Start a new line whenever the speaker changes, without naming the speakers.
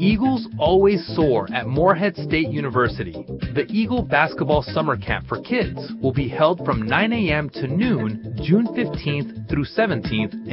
Eagles always soar at Morehead State University. The Eagle Basketball Summer Camp for Kids will be held from 9 a.m. to noon, June 15th through 17th